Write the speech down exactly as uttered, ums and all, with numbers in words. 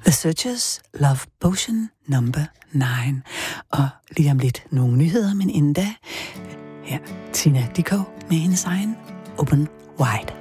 The Searchers, Love Potion number nine. Og lige om lidt nogle nyheder, men inden da, her Tina Dickow med hendes egen Open Wide.